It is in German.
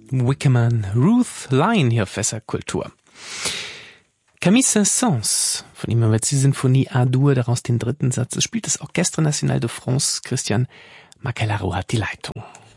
Wickerman, Ruth Lyon hier auf Fässer Kultur. Camille Saint-Saëns, von ihm haben wir jetzt die Sinfonie A-Dur, daraus den dritten Satz. Es spielt das Orchestre National de France. Christian Macellaro hat die Leitung.